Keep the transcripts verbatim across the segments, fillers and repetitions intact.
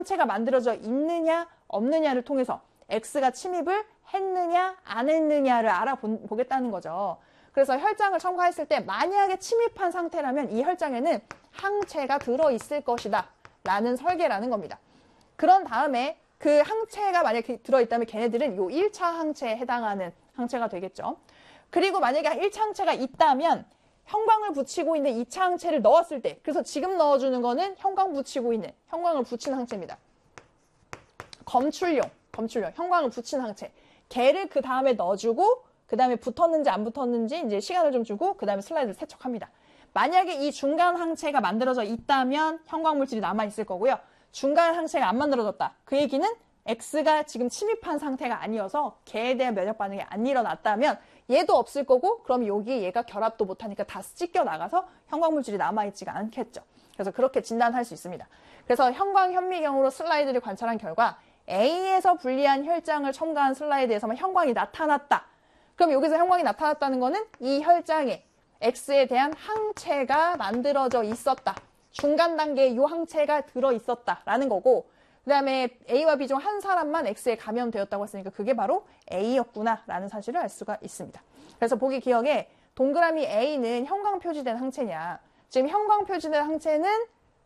항체가 만들어져 있느냐 없느냐를 통해서 X가 침입을 했느냐 안 했느냐를 알아보겠다는 거죠. 그래서 혈장을 첨가했을 때 만약에 침입한 상태라면 이 혈장에는 항체가 들어있을 것이다 라는 설계라는 겁니다. 그런 다음에 그 항체가 만약에 들어있다면 걔네들은 요 일 차 항체에 해당하는 항체가 되겠죠. 그리고 만약에 일 차 항체가 있다면 형광을 붙이고 있는 이 차 항체를 넣었을 때, 그래서 지금 넣어주는 거는 형광 붙이고 있는, 형광을 붙인 항체입니다. 검출용, 검출용, 형광을 붙인 항체. 걔를 그 다음에 넣어주고, 그 다음에 붙었는지 안 붙었는지 이제 시간을 좀 주고, 그 다음에 슬라이드를 세척합니다. 만약에 이 중간 항체가 만들어져 있다면 형광 물질이 남아있을 거고요. 중간 항체가 안 만들어졌다. 그 얘기는 X가 지금 침입한 상태가 아니어서 걔에 대한 면역 반응이 안 일어났다면 얘도 없을 거고, 그럼 여기 얘가 결합도 못하니까 다 찢겨 나가서 형광 물질이 남아있지가 않겠죠. 그래서 그렇게 진단할 수 있습니다. 그래서 형광 현미경으로 슬라이드를 관찰한 결과 A에서 분리한 혈장을 첨가한 슬라이드에서만 형광이 나타났다. 그럼 여기서 형광이 나타났다는 거는 이 혈장에 X에 대한 항체가 만들어져 있었다. 중간 단계에 이 항체가 들어있었다라는 거고, 그 다음에 A와 B 중 한 사람만 X에 감염되었다고 했으니까 그게 바로 A였구나라는 사실을 알 수가 있습니다. 그래서 보기 기억에 동그라미 A는 형광 표시된 항체냐. 지금 형광 표시된 항체는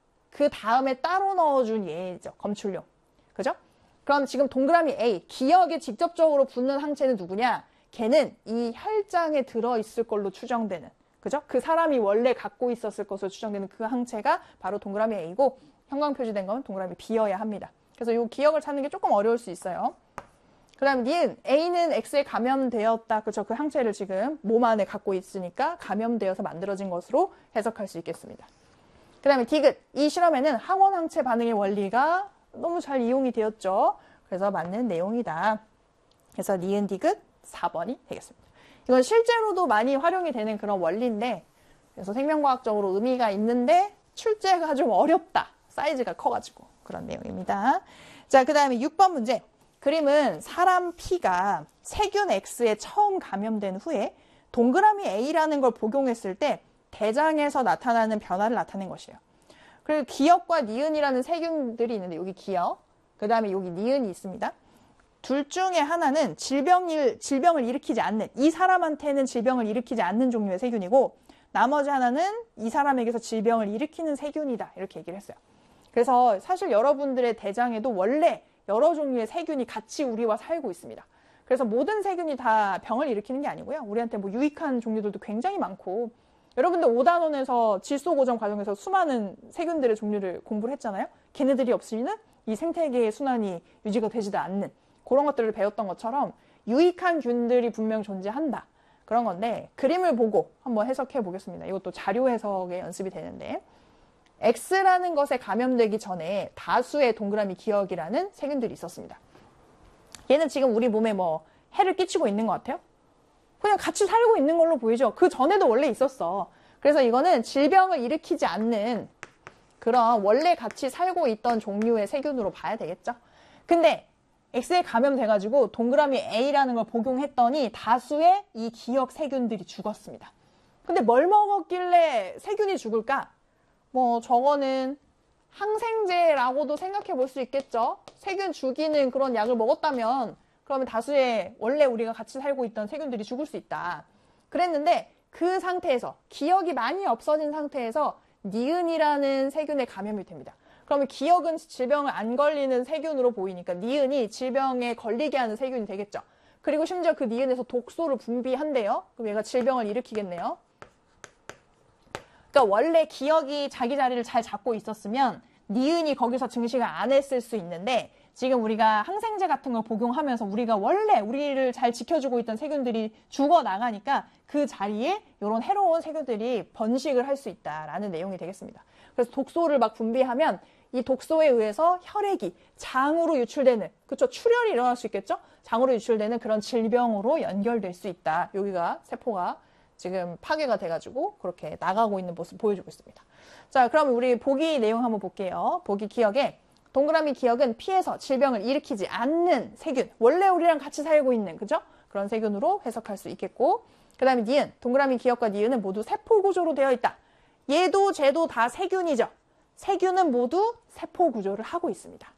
그 다음에 따로 넣어준 얘죠. 검출용. 그죠? 그럼 지금 동그라미 A, 기억에 직접적으로 붙는 항체는 누구냐? 걔는 이 혈장에 들어있을 걸로 추정되는, 그죠? 그 사람이 원래 갖고 있었을 것으로 추정되는 그 항체가 바로 동그라미 A고, 형광 표시된 건 동그라미 B여야 합니다. 그래서 이 기억을 찾는 게 조금 어려울 수 있어요. 그 다음에 니은, A는 X에 감염되었다. 그죠? 그 항체를 지금 몸 안에 갖고 있으니까 감염되어서 만들어진 것으로 해석할 수 있겠습니다. 그 다음에 디귿, 이 실험에는 항원 항체 반응의 원리가 너무 잘 이용이 되었죠. 그래서 맞는 내용이다. 그래서 니은 디귿 사 번이 되겠습니다. 이건 실제로도 많이 활용이 되는 그런 원리인데, 그래서 생명과학적으로 의미가 있는데 출제가 좀 어렵다. 사이즈가 커가지고 그런 내용입니다. 자, 그 다음에 육 번 문제. 그림은 사람 P가 세균 X에 처음 감염된 후에 동그라미 A라는 걸 복용했을 때 대장에서 나타나는 변화를 나타낸 것이에요. 그리고 기역과 니은이라는 세균들이 있는데 여기 기역, 그 다음에 여기 니은이 있습니다. 둘 중에 하나는 질병을, 질병을 일으키지 않는, 이 사람한테는 질병을 일으키지 않는 종류의 세균이고, 나머지 하나는 이 사람에게서 질병을 일으키는 세균이다. 이렇게 얘기를 했어요. 그래서 사실 여러분들의 대장에도 원래 여러 종류의 세균이 같이 우리와 살고 있습니다. 그래서 모든 세균이 다 병을 일으키는 게 아니고요. 우리한테 뭐 유익한 종류들도 굉장히 많고, 여러분들 오 단원에서 질소고정 과정에서 수많은 세균들의 종류를 공부를 했잖아요. 걔네들이 없으면 이 생태계의 순환이 유지가 되지도 않는 그런 것들을 배웠던 것처럼 유익한 균들이 분명 존재한다. 그런 건데 그림을 보고 한번 해석해 보겠습니다. 이것도 자료 해석의 연습이 되는데, X라는 것에 감염되기 전에 다수의 동그라미 기역이라는 세균들이 있었습니다. 얘는 지금 우리 몸에 뭐 해를 끼치고 있는 것 같아요? 그냥 같이 살고 있는 걸로 보이죠? 그 전에도 원래 있었어. 그래서 이거는 질병을 일으키지 않는 그런 원래 같이 살고 있던 종류의 세균으로 봐야 되겠죠? 근데 X에 감염돼가지고 동그라미 A라는 걸 복용했더니 다수의 이 기역 세균들이 죽었습니다. 근데 뭘 먹었길래 세균이 죽을까? 뭐 저거는 항생제라고도 생각해 볼 수 있겠죠. 세균 죽이는 그런 약을 먹었다면 그러면 다수의 원래 우리가 같이 살고 있던 세균들이 죽을 수 있다. 그랬는데 그 상태에서 기역이 많이 없어진 상태에서 니은이라는 세균에 감염이 됩니다. 그러면 기역은 질병을 안 걸리는 세균으로 보이니까 니은이 질병에 걸리게 하는 세균이 되겠죠. 그리고 심지어 그 니은에서 독소를 분비한대요. 그럼 얘가 질병을 일으키겠네요. 그러니까 원래 기역이 자기 자리를 잘 잡고 있었으면 니은이 거기서 증식을 안 했을 수 있는데, 지금 우리가 항생제 같은 걸 복용하면서 우리가 원래 우리를 잘 지켜주고 있던 세균들이 죽어나가니까 그 자리에 이런 해로운 세균들이 번식을 할 수 있다라는 내용이 되겠습니다. 그래서 독소를 막 분비하면 이 독소에 의해서 혈액이 장으로 유출되는, 그쵸? 출혈이 일어날 수 있겠죠? 장으로 유출되는 그런 질병으로 연결될 수 있다. 여기가 세포가 지금 파괴가 돼가지고 그렇게 나가고 있는 모습 보여주고 있습니다. 자, 그럼 우리 보기 내용 한번 볼게요. 보기 기억에 동그라미 기억은 피에서 질병을 일으키지 않는 세균, 원래 우리랑 같이 살고 있는, 그죠? 그런 세균으로 해석할 수 있겠고, 그 다음에 니은, 동그라미 기억과 니은은 모두 세포 구조로 되어 있다. 얘도 쟤도 다 세균이죠. 세균은 모두 세포 구조를 하고 있습니다.